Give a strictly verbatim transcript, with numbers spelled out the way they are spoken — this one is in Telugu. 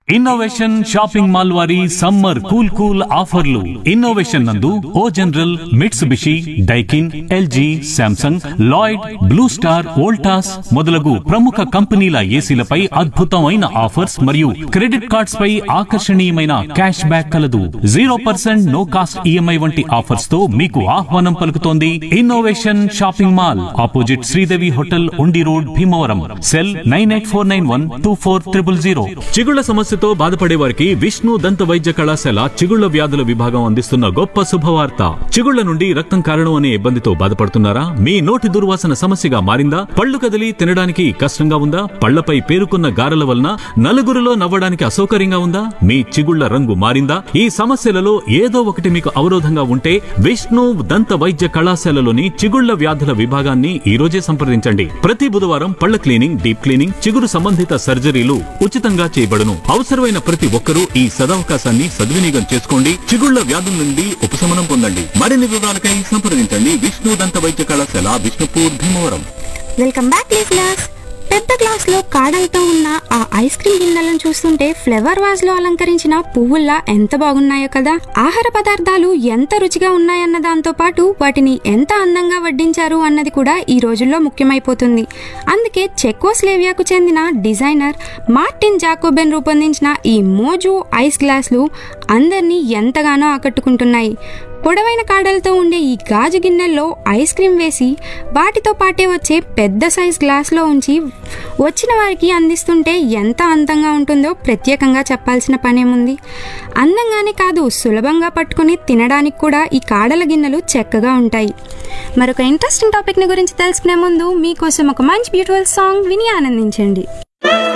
ఇన్నోవేషన్ షాపింగ్ మాల్ వారి సమ్మర్ కూల్ కూల్ ఆఫర్లు. ఇన్నోవేషన్ నందు ఓ general, Mitsubishi, Daikin, LG, Samsung, Lloyd, blue star, Voltas మొదలగు ప్రముఖ కంపెనీల ఏసీలపై అద్భుతమైన ఆఫర్స్ మరియు క్రెడిట్ కార్డ్స్ పై ఆకర్షణీయమైన క్యాష్ బ్యాక్ కలదు. Zero percent no cost EMI వంటి ఆఫర్స్ తో మీకు ఆహ్వానం పలుకుతోంది innovation shopping mall, opposite Sridevi hotel, ఉండి road, Bhimavaram. Cell nine eight four nine one two four triple zero. చిగుళ్ల సమస్యతో బాధపడే వారికి విష్ణు దంత వైద్య కళాశాల చిగుళ్ల వ్యాధుల విభాగం అందిస్తున్న గొప్ప శుభవార్త. చిగుళ్ల నుండి రక్తం కారణం అనే ఇబ్బందితో బాధపడుతున్నారా? మీ నోటి దుర్వాసన సమస్యగా మారిందా? పళ్ళు కదిలి తినడానికి కష్టంగా ఉందా? పళ్లపై పేరుకున్న గారెల వలన నలుగురిలో నవ్వడానికి అసౌకర్యంగా ఉందా? మీ చిగుళ్ల రంగు మారిందా? ఈ సమస్యలలో ఏదో ఒకటి మీకు అవరోధంగా ఉంటే విష్ణు దంత వైద్య కళాశాలలోని చిగుళ్ల వ్యాధుల విభాగాన్ని ఈ రోజే సంప్రదించండి. ప్రతి బుధవారం పళ్ల క్లీనింగ్, డీప్ క్లీనింగ్, చిగురు సంబంధిత సర్జరీలు ఉచితంగా చేయబడును. అవసరమైన ప్రతి ఒక్కరూ ఈ సదవకాశాన్ని సద్వినియోగం చేసుకోండి. చిగుళ్ల వ్యాధుల నుండి ఉపశమనం పొందండి. మరిన్ని వివరాలకై సంప్రదించండి విష్ణు దంత వైద్య కళాశాల, Vishnupur, Bhimavaram. Welcome back listeners. పెద్ద గ్లాస్ లో కాడలతో ఉన్న ఆ ఐస్ క్రీమ్ గిన్నెలను చూస్తుంటే ఫ్లవర్ వాజ్ లో అలంకరించిన పువ్వుల్లా ఎంత బాగున్నాయో కదా. ఆహార పదార్థాలు ఎంత రుచిగా ఉన్నాయన్న దాంతో పాటు వాటిని ఎంత అందంగా వడ్డించారు అన్నది కూడా ఈ రోజుల్లో ముఖ్యమైపోతుంది. అందుకే చెకోస్లోవేకియాకు చెందిన డిజైనర్ మార్టిన్ జాకోబెన్ రూపొందించిన ఈ మోజు ఐస్ గ్లాసులు అందరినీ ఎంతగానో ఆకట్టుకుంటున్నాయి. పొడవైన కాడలతో ఉండే ఈ గాజు గిన్నెల్లో ఐస్ క్రీమ్ వేసి వాటితో పాటే వచ్చే పెద్ద సైజ్ గ్లాస్లో ఉంచి వచ్చిన వారికి అందిస్తుంటే ఎంత అందంగా ఉంటుందో ప్రత్యేకంగా చెప్పాల్సిన పనేముంది. అందంగానే కాదు, సులభంగా పట్టుకుని తినడానికి కూడా ఈ కాడల గిన్నెలు చక్కగా ఉంటాయి. మరొక ఇంట్రెస్టింగ్ టాపిక్ని గురించి తెలుసుకునే ముందు మీకోసం ఒక మంచి బ్యూటిఫుల్ సాంగ్ విని ఆనందించండి.